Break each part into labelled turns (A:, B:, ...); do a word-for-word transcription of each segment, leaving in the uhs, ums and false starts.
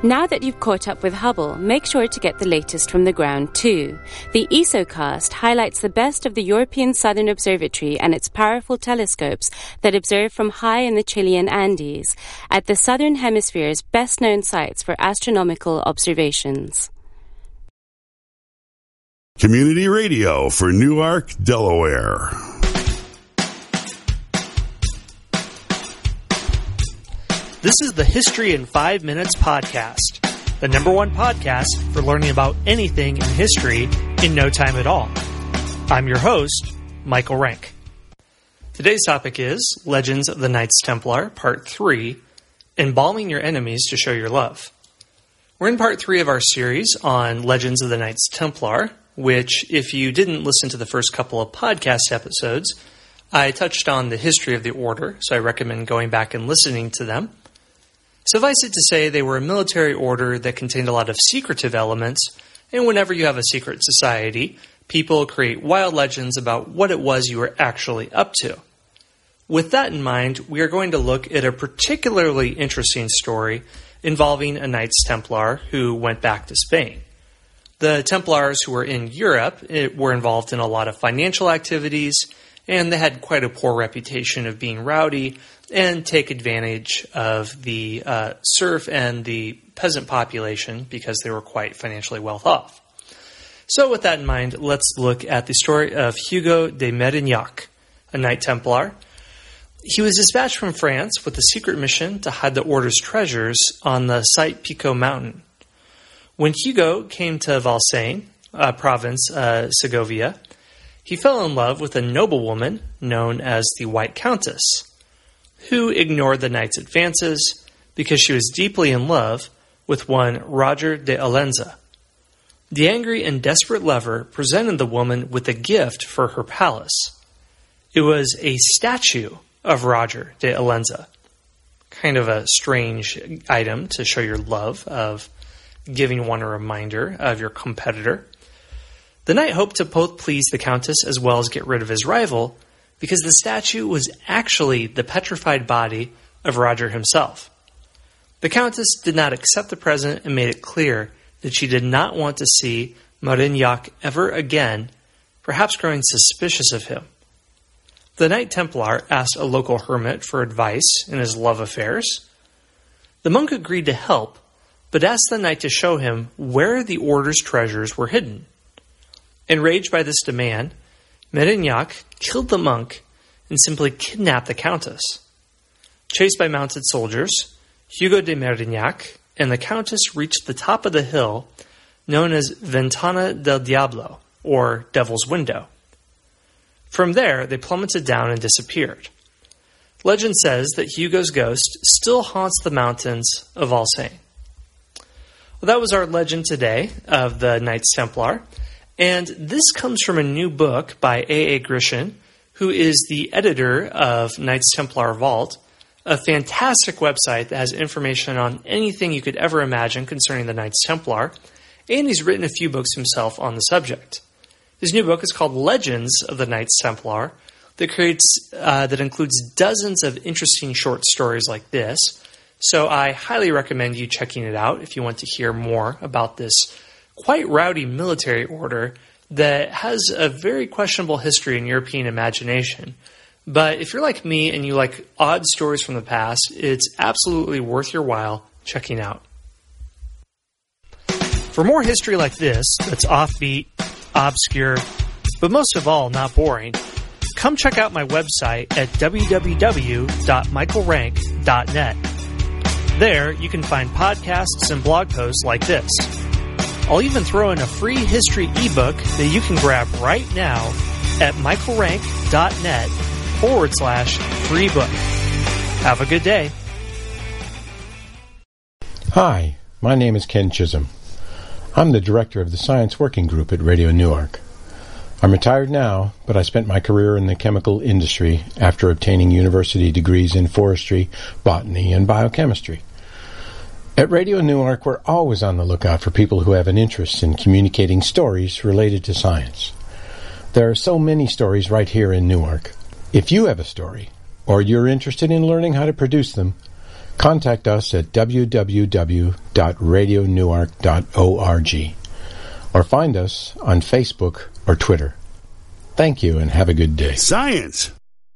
A: Now that you've caught up with Hubble, make sure to get the latest from the ground too. The ESOcast highlights the best of the European Southern Observatory and its powerful telescopes that observe from high in the Chilean Andes, at the Southern Hemisphere's best-known sites for astronomical observations.
B: Community Radio for Newark, Delaware.
C: This is the History in Five Minutes podcast, the number one podcast for learning about anything in history in no time at all. I'm your host, Michael Rank. Today's topic is Legends of the Knights Templar, Part three, Embalming Your Enemies to Show Your Love. We're in Part three of our series on Legends of the Knights Templar, which, if you didn't listen to the first couple of podcast episodes, I touched on the history of the order, so I recommend going back and listening to them. Suffice it to say, they were a military order that contained a lot of secretive elements, and whenever you have a secret society, people create wild legends about what it was you were actually up to. With that in mind, we are going to look at a particularly interesting story involving a Knights Templar who went back to Spain. The Templars who were in Europe were involved in a lot of financial activities, and they had quite a poor reputation of being rowdy and take advantage of the uh, serf and the peasant population because they were quite financially well off. So with that in mind, let's look at the story of Hugo de Merignac, a Knight Templar. He was dispatched from France with a secret mission to hide the order's treasures on the Site Pico mountain. When Hugo came to Valsaine, a province, uh, Segovia, he fell in love with a noblewoman known as the White Countess, who ignored the knight's advances because she was deeply in love with one Roger de Alenza. The angry and desperate lover presented the woman with a gift for her palace. It was a statue of Roger de Alenza. Kind of a strange item to show your love of giving one a reminder of your competitor. The knight hoped to both please the countess as well as get rid of his rival, because the statue was actually the petrified body of Roger himself. The countess did not accept the present and made it clear that she did not want to see Merignac ever again, perhaps growing suspicious of him. The Knight Templar asked a local hermit for advice in his love affairs. The monk agreed to help, but asked the knight to show him where the order's treasures were hidden. Enraged by this demand, Merignac killed the monk and simply kidnapped the countess. Chased by mounted soldiers, Hugo de Merignac and the countess reached the top of the hill known as Ventana del Diablo, or Devil's Window. From there, they plummeted down and disappeared. Legend says that Hugo's ghost still haunts the mountains of Valsaine. Well, that was our legend today of the Knights Templar. And this comes from a new book by A A. Grishin, who is the editor of Knights Templar Vault, a fantastic website that has information on anything you could ever imagine concerning the Knights Templar, and he's written a few books himself on the subject. His new book is called Legends of the Knights Templar, that creates uh, that includes dozens of interesting short stories like this, so I highly recommend you checking it out if you want to hear more about this quite rowdy military order that has a very questionable history in European imagination. But if you're like me and you like odd stories from the past, it's absolutely worth your while checking out. For more history like this, that's offbeat, obscure, but most of all, not boring, come check out my website at w w w dot michael rank dot net. There, you can find podcasts and blog posts like this. I'll even throw in a free history ebook that you can grab right now at michaelrank.net forward slash free book. Have a good day.
D: Hi, my name is Ken Chisholm. I'm the director of the Science Working Group at Radio Newark. I'm retired now, but I spent my career in the chemical industry after obtaining university degrees in forestry, botany, and biochemistry. At Radio Newark, we're always on the lookout for people who have an interest in communicating stories related to science. There are so many stories right here in Newark. If you have a story, or you're interested in learning how to produce them, Contact us at w w w dot radio newark dot org or find us on Facebook or Twitter. Thank you and have a good day.
B: Science.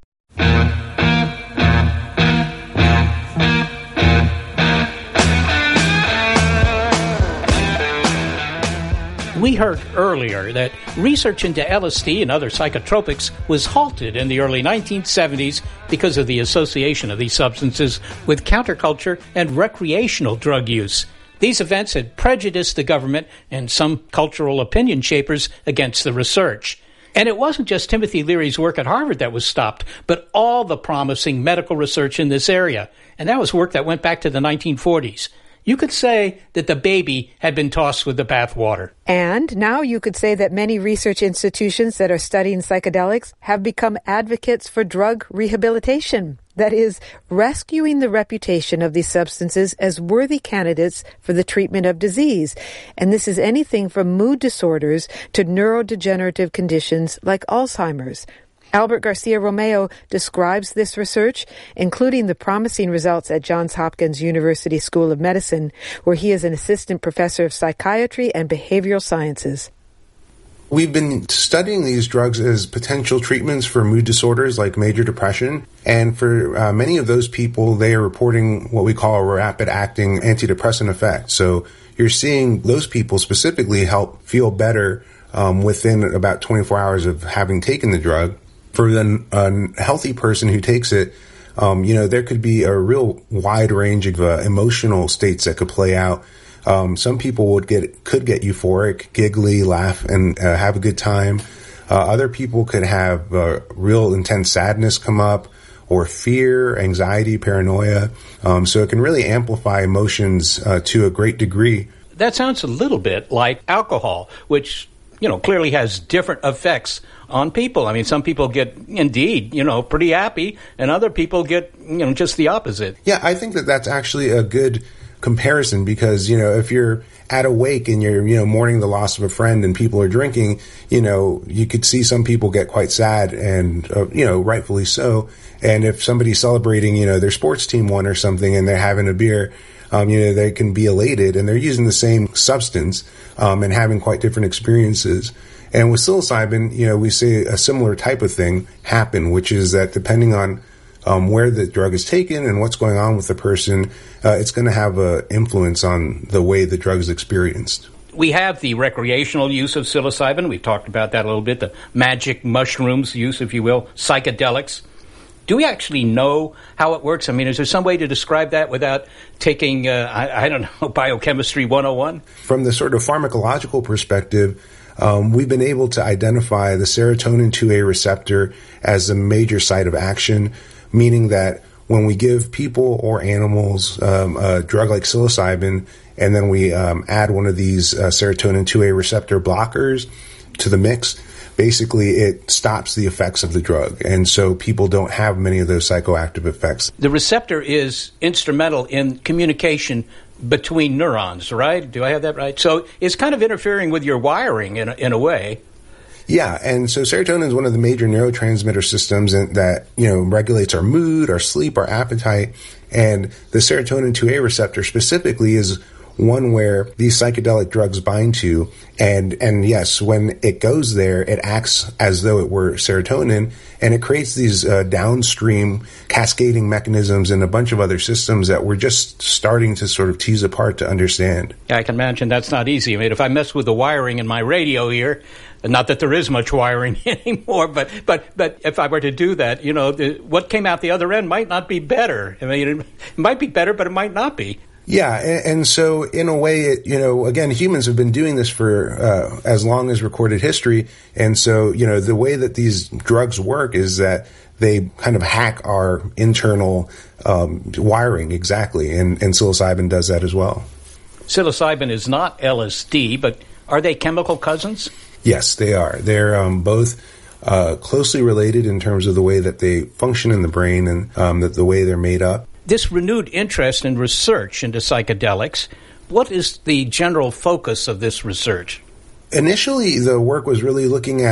E: We heard earlier that research into L S D and other psychotropics was halted in the early nineteen seventies because of the association of these substances with counterculture and recreational drug use. These events had prejudiced the government and some cultural opinion shapers against the research. And it wasn't just Timothy Leary's work at Harvard that was stopped, but all the promising medical research in this area. And that was work that went back to the nineteen forties. You could say that the baby had been tossed with the bathwater.
F: And now you could say that many research institutions that are studying psychedelics have become advocates for drug rehabilitation. That is, rescuing the reputation of these substances as worthy candidates for the treatment of disease. And this is anything from mood disorders to neurodegenerative conditions like Alzheimer's. Albert Garcia Romeo describes this research, including the promising results at Johns Hopkins University School of Medicine, where he is an assistant professor of psychiatry and behavioral sciences.
G: We've been studying these drugs as potential treatments for mood disorders like major depression. And for uh, many of those people, they are reporting what we call a rapid-acting antidepressant effect. So you're seeing those people specifically help feel better um, within about twenty-four hours of having taken the drug. For the uh, healthy person who takes it, um, you know, there could be a real wide range of uh, emotional states that could play out. Um, some people would get could get euphoric, giggly, laugh, and uh, have a good time. Uh, other people could have uh, real intense sadness come up, or fear, anxiety, paranoia. Um, so it can really amplify emotions uh, to a great degree.
E: That sounds a little bit like alcohol, which, you know, clearly has different effects on people. I mean, some people get, indeed, you know, pretty happy, and other people get, you know, just the opposite.
G: Yeah, I think that that's actually a good comparison because, you know, if you're at a wake and you're, you know, mourning the loss of a friend and people are drinking, you know, you could see some people get quite sad and, uh, you know, rightfully so. And if somebody's celebrating, you know, their sports team won or something and they're having a beer, um, you know, they can be elated and they're using the same substance um, and having quite different experiences. And with psilocybin, you know, we see a similar type of thing happen, which is that depending on um, where the drug is taken and what's going on with the person, uh, it's going to have an influence on the way the drug is experienced.
E: We have the recreational use of psilocybin. We've talked about that a little bit, the magic mushrooms use, if you will, psychedelics. Do we actually know how it works? I mean, is there some way to describe that without taking, uh, I, I don't know, biochemistry one oh one?
G: From the sort of pharmacological perspective, Um, we've been able to identify the serotonin two A receptor as a major site of action, meaning that when we give people or animals um, a drug like psilocybin, and then we um, add one of these uh, serotonin two A receptor blockers to the mix, basically it stops the effects of the drug. And so people don't have many of those psychoactive effects.
E: The receptor is instrumental in communication between neurons, right? Do I have that right? So it's kind of interfering with your wiring in a, in a way.
G: Yeah, and so serotonin is one of the major neurotransmitter systems that, you know, regulates our mood, our sleep, our appetite. And the serotonin two A receptor specifically is one where these psychedelic drugs bind to. And, and yes, when it goes there, it acts as though it were serotonin, and it creates these uh, downstream cascading mechanisms and a bunch of other systems that we're just starting to sort of tease apart to understand.
E: Yeah, I can imagine that's not easy. I mean, if I mess with the wiring in my radio here, not that there is much wiring anymore, but but but if I were to do that, you know, the, what came out the other end might not be better. I mean, it, it might be better, but it might not be.
G: Yeah, and, and so in a way, it, you know, again, humans have been doing this for uh, as long as recorded history. And so, you know, the way that these drugs work is that they kind of hack our internal um, wiring exactly. And, and psilocybin does that as well.
E: Psilocybin is not L S D, but are they chemical cousins?
G: Yes, they are. They're um, both uh, closely related in terms of the way that they function in the brain and um, that the way they're made up.
E: This renewed interest in research into psychedelics, what is the general focus of this research?
G: Initially, the work was really looking at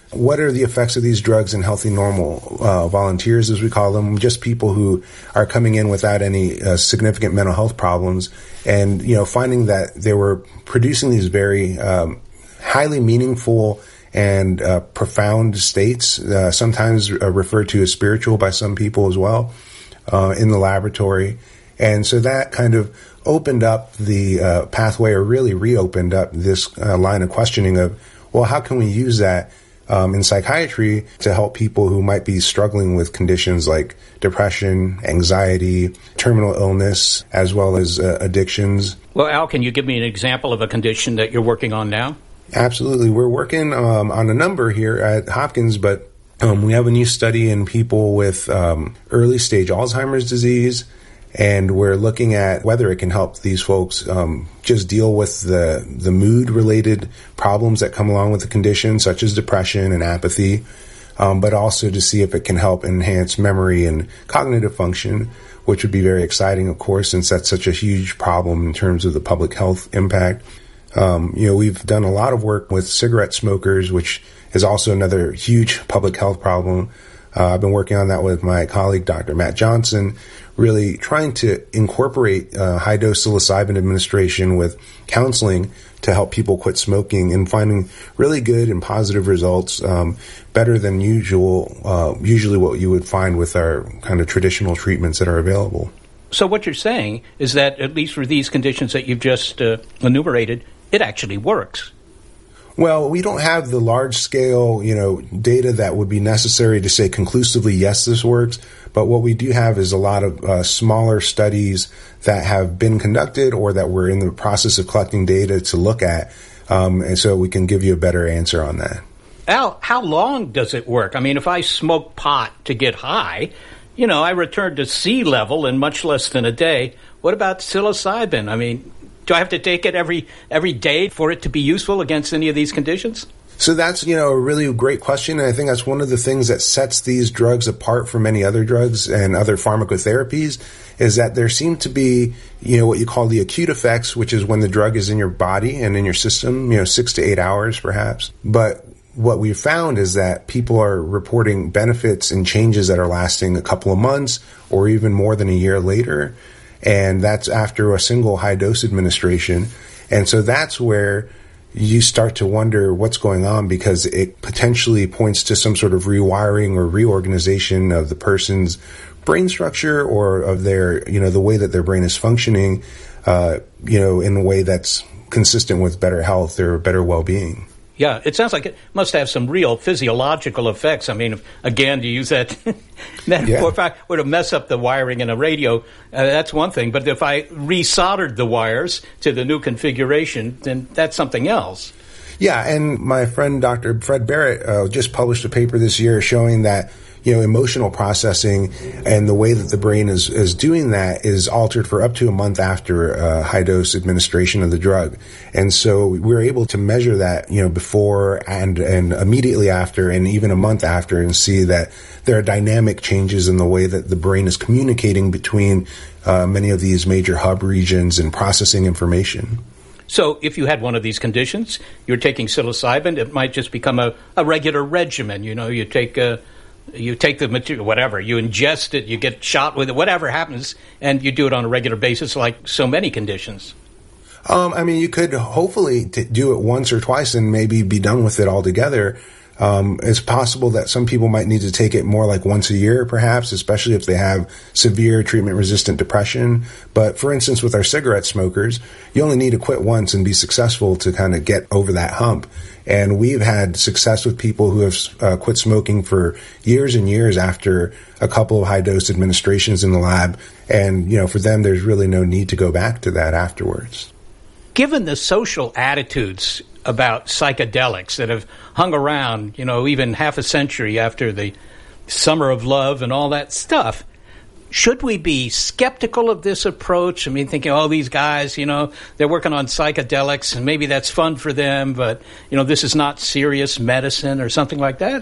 G: what are the effects of these drugs in healthy, normal uh, volunteers, as we call them, just people who are coming in without any uh, significant mental health problems, and, you know, finding that they were producing these very um, highly meaningful and uh, profound states, uh, sometimes uh, referred to as spiritual by some people as well, uh, in the laboratory. And so that kind of opened up the uh, pathway, or really reopened up this uh, line of questioning of, well, how can we use that um, in psychiatry to help people who might be struggling with conditions like depression, anxiety, terminal illness, as well as uh, addictions?
E: Well, Al, can you give me an example of a condition that you're working on now?
G: Absolutely. We're working um, on a number here at Hopkins, but um, we have a new study in people with um, early stage Alzheimer's disease, and we're looking at whether it can help these folks um, just deal with the, the mood-related problems that come along with the condition, such as depression and apathy, um, but also to see if it can help enhance memory and cognitive function, which would be very exciting, of course, since that's such a huge problem in terms of the public health impact. Um, you know, we've done a lot of work with cigarette smokers, which is also another huge public health problem. Uh, I've been working on that with my colleague, Doctor Matt Johnson, really trying to incorporate uh, high-dose psilocybin administration with counseling to help people quit smoking, and finding really good and positive results, um, better than usual, uh, usually what you would find with our kind of traditional treatments that are available.
E: So what you're saying is that, at least for these conditions that you've just uh, enumerated, it actually works.
G: Well, we don't have the large-scale, you know, data that would be necessary to say conclusively, yes, this works. But what we do have is a lot of uh, smaller studies that have been conducted, or that we're in the process of collecting data to look at. Um, and so we can give you a better answer on that.
E: Al, how long does it work? I mean, if I smoke pot to get high, you know, I return to sea level in much less than a day. What about psilocybin? I mean, do I have to take it every every day for it to be useful against any of these conditions?
G: So that's, you know, a really great question. And I think that's one of the things that sets these drugs apart from many other drugs and other pharmacotherapies, is that there seem to be, you know, what you call the acute effects, which is when the drug is in your body and in your system, you know, six to eight hours perhaps. But what we've found is that people are reporting benefits and changes that are lasting a couple of months or even more than a year later. And that's after a single high-dose administration. And so that's where you start to wonder what's going on, because it potentially points to some sort of rewiring or reorganization of the person's brain structure, or of their, you know, the way that their brain is functioning, uh, you know, in a way that's consistent with better health or better well-being.
E: Yeah, it sounds like it must have some real physiological effects. I mean, if, again, to use that metaphor,
G: yeah.
E: if I were to mess up the wiring in a radio, uh, that's one thing. But if I resoldered the wires to the new configuration, then that's something else.
G: Yeah, and my friend Doctor Fred Barrett uh, just published a paper this year showing that, you know, emotional processing and the way that the brain is, is doing that is altered for up to a month after uh, high-dose administration of the drug. And so we're able to measure that, you know, before and, and immediately after, and even a month after, and see that there are dynamic changes in the way that the brain is communicating between uh, many of these major hub regions and processing information.
E: So if you had one of these conditions, you're taking psilocybin, it might just become a, a regular regimen. You know, you take a... You take the material, whatever, you ingest it, you get shot with it, whatever happens, and you do it on a regular basis like so many conditions.
G: Um, I mean, you could hopefully t- do it once or twice and maybe be done with it altogether. Um, it's possible that some people might need to take it more like once a year, perhaps, especially if they have severe treatment-resistant depression. But for instance, with our cigarette smokers, you only need to quit once and be successful to kind of get over that hump. And we've had success with people who have uh, quit smoking for years and years after a couple of high-dose administrations in the lab. And, you know, for them, there's really no need to go back to that afterwards.
E: Given the social attitudes about psychedelics that have hung around, you know, even half a century after the Summer of Love and all that stuff, should we be skeptical of this approach? I mean, thinking, oh, these guys, you know, they're working on psychedelics and maybe that's fun for them, but, you know, this is not serious medicine or something like that?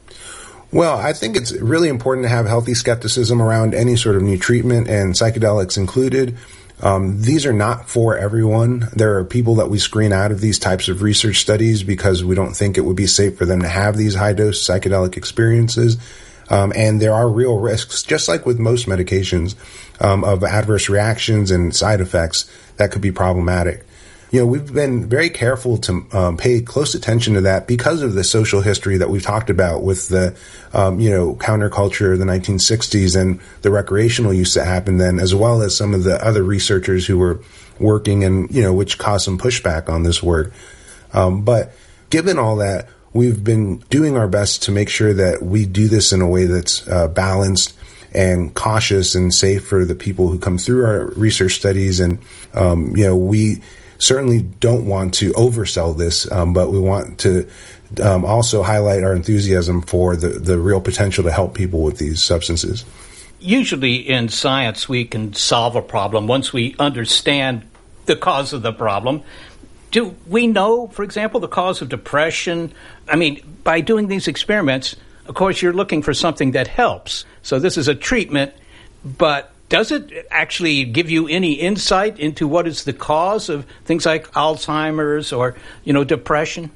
G: Well, I think it's really important to have healthy skepticism around any sort of new treatment, and psychedelics included. Um, these are not for everyone. There are people that we screen out of these types of research studies because we don't think it would be safe for them to have these high-dose psychedelic experiences. Um, and there are real risks, just like with most medications, um, of adverse reactions and side effects that could be problematic. You know, we've been very careful to um, pay close attention to that because of the social history that we've talked about with the, um, you know, counterculture of the nineteen sixties and the recreational use that happened then, as well as some of the other researchers who were working and, you know, which caused some pushback on this work. Um, but given all that, we've been doing our best to make sure that we do this in a way that's uh, balanced and cautious and safe for the people who come through our research studies. And, um, you know, we certainly don't want to oversell this, um, but we want to um, also highlight our enthusiasm for the, the real potential to help people with these substances.
E: Usually in science, we can solve a problem once we understand the cause of the problem. Do we know, for example, the cause of depression? I mean, by doing these experiments, of course, you're looking for something that helps. So this is a treatment, but does it actually give you any insight into what is the cause of things like Alzheimer's or, you know, depression?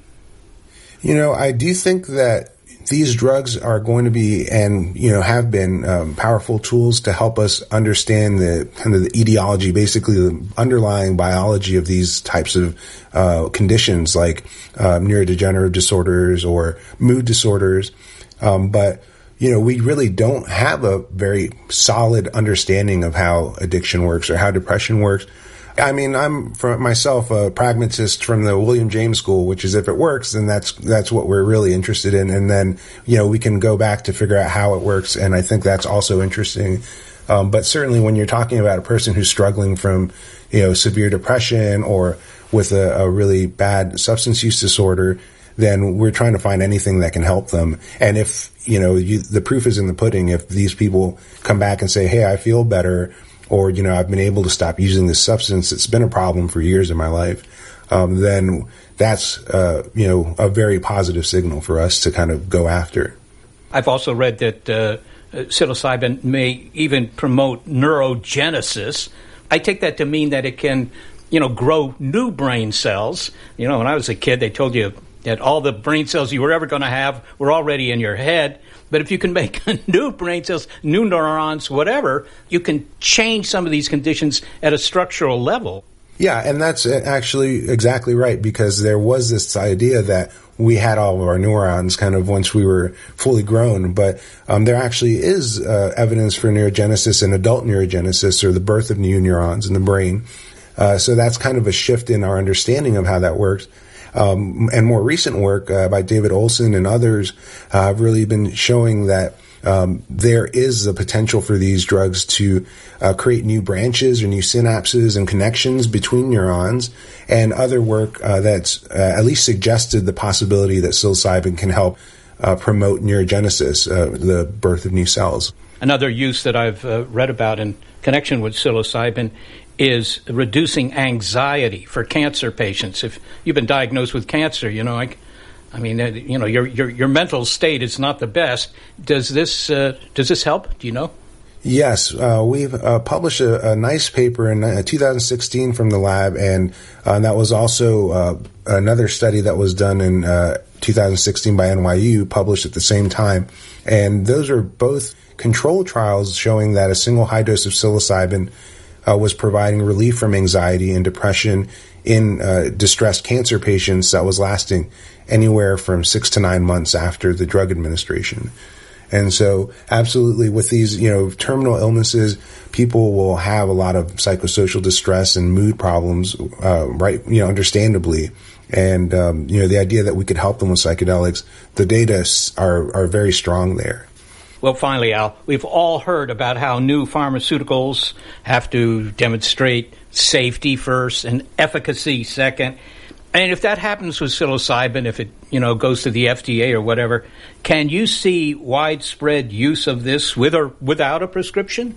G: You know, I do think that these drugs are going to be and, you know, have been um, powerful tools to help us understand the kind of the etiology, basically the underlying biology of these types of uh, conditions like uh, neurodegenerative disorders or mood disorders. Um, but you know, we really don't have a very solid understanding of how addiction works or how depression works. I mean, I'm for myself a pragmatist from the William James School, which is if it works, then that's that's what we're really interested in. And then, you know, we can go back to figure out how it works. And I think that's also interesting. Um, but certainly when you're talking about a person who's struggling from, you know, severe depression or with a, a really bad substance use disorder, then we're trying to find anything that can help them. And if, you know, you, the proof is in the pudding, if these people come back and say, hey, I feel better, or, you know, I've been able to stop using this substance, it's been a problem for years in my life, um, then that's, uh, you know, a very positive signal for us to kind of go after.
E: I've also read that uh, psilocybin may even promote neurogenesis. I take that to mean that it can, you know, grow new brain cells. You know, when I was a kid, they told you that all the brain cells you were ever going to have were already in your head. But if you can make new brain cells, new neurons, whatever, you can change some of these conditions at a structural level.
G: Yeah, and that's actually exactly right, because there was this idea that we had all of our neurons kind of once we were fully grown, but um, there actually is uh, evidence for neurogenesis and adult neurogenesis, or the birth of new neurons in the brain. Uh, so that's kind of a shift in our understanding of how that works. Um, and more recent work uh, by David Olson and others uh, have really been showing that um, there is the potential for these drugs to uh, create new branches or new synapses and connections between neurons, and other work uh, that's uh, at least suggested the possibility that psilocybin can help uh, promote neurogenesis, uh, the birth of new cells.
E: Another use that I've uh, read about in connection with psilocybin is reducing anxiety for cancer patients. If you've been diagnosed with cancer, you know, I, I mean, uh, you know, your your your mental state is not the best. Does this uh, does this help? Do you know?
G: Yes, uh, we've uh, published a, a nice paper in uh, two thousand sixteen from the lab, and uh, that was also uh, another study that was done in uh, two thousand sixteen by N Y U, published at the same time. And those are both controlled trials showing that a single high dose of psilocybin Uh, was providing relief from anxiety and depression in uh, distressed cancer patients that was lasting anywhere from six to nine months after the drug administration. And so absolutely with these, you know, terminal illnesses, people will have a lot of psychosocial distress and mood problems, uh, right, you know, understandably. And, um, you know, the idea that we could help them with psychedelics, the data are, are very strong there.
E: Well, finally, Al, we've all heard about how new pharmaceuticals have to demonstrate safety first and efficacy second. And if that happens with psilocybin, if it, you know, goes to the F D A or whatever, can you see widespread use of this with or without a prescription?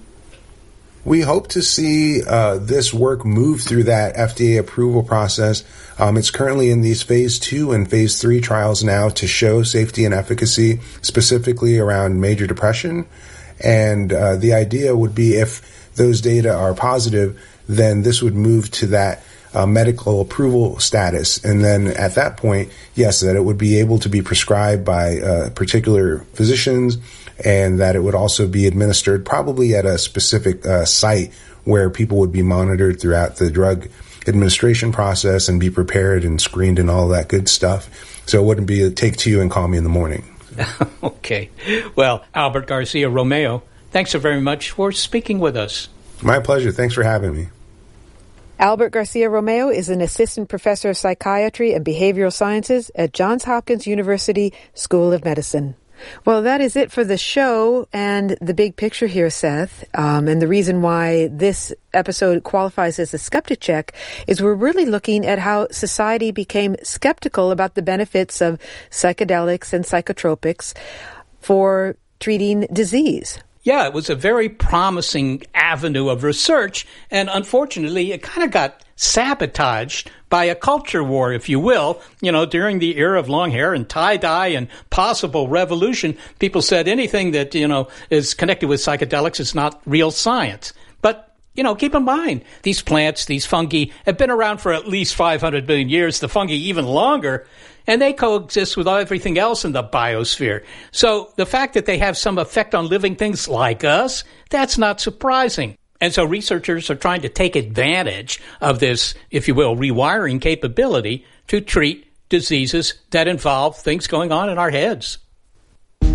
G: We hope to see uh, this work move through that F D A approval process. Um, it's currently in these phase two and phase three trials now to show safety and efficacy, specifically around major depression. And uh, the idea would be, if those data are positive, then this would move to that uh, medical approval status. And then at that point, yes, that it would be able to be prescribed by uh, particular physicians, and that it would also be administered probably at a specific uh, site where people would be monitored throughout the drug administration process and be prepared and screened and all that good stuff. So it wouldn't be a take two and call me in the morning.
E: Okay. Well, Albert Garcia Romeo, thanks so very much for speaking with us.
G: My pleasure. Thanks for having me.
F: Albert Garcia Romeo is an assistant professor of psychiatry and behavioral sciences at Johns Hopkins University School of Medicine. Well, that is it for the show and the big picture here, Seth. Um, and the reason why this episode qualifies as a skeptic check is we're really looking at how society became skeptical about the benefits of psychedelics and psychotropics for treating disease.
E: Yeah, it was a very promising avenue of research, and unfortunately, it kind of got sabotaged by a culture war, if you will. You know, during the era of long hair and tie-dye and possible revolution, people said anything that, you know, is connected with psychedelics is not real science. But, you know, keep in mind, these plants, these fungi, have been around for at least five hundred million years, the fungi even longer, and they coexist with everything else in the biosphere. So the fact that they have some effect on living things like us, that's not surprising. And so researchers are trying to take advantage of this, if you will, rewiring capability to treat diseases that involve things going on in our heads.